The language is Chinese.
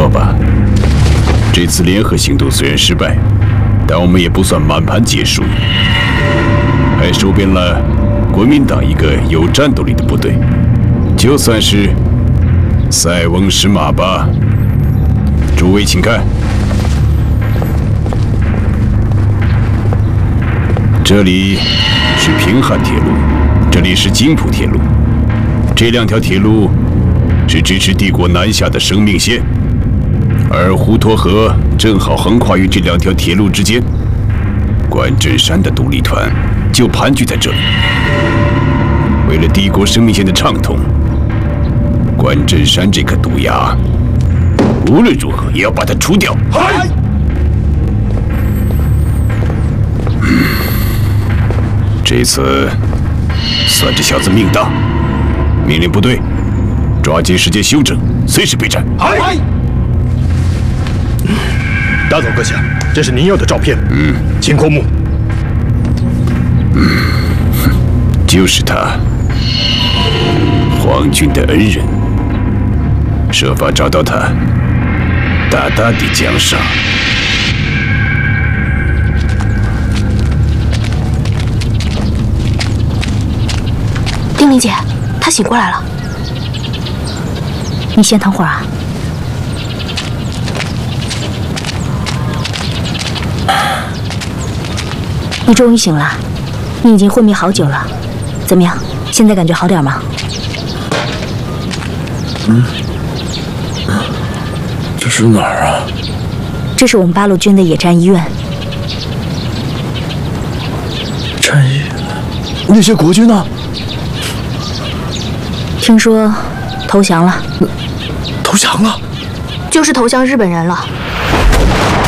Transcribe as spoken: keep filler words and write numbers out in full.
错吧？这次联合行动虽然失败，但我们也不算满盘皆输，还收编了国民党一个有战斗力的部队，就算是塞翁失马吧。诸位请看，这里是平汉铁路，这里是津浦铁路，这两条铁路是支持帝国南下的生命线。 而滹沱河正好横跨于这两条铁路之间，关震山的独立团就盘踞在这里。为了帝国生命线的畅通，关震山这颗毒牙，无论如何也要把它除掉。 嗨！ 嗯，这次算这小子命大，命令部队抓紧时间休整，随时备战。 嗨！ 大总阁下，这是您要的照片。 嗯， 秦阔木。 嗯，就是他，皇军的恩人。设法找到他，大大的奖赏。 丁玲姐，他醒过来了。你先等会儿啊。 你终于醒了，你已经昏迷好久了，怎么样？现在感觉好点吗？ 嗯，这是哪儿啊？ 这是我们八路军的野战医院。 战医，那些国军呢？ 听说投降了。 投降了？ 就是投降日本人了。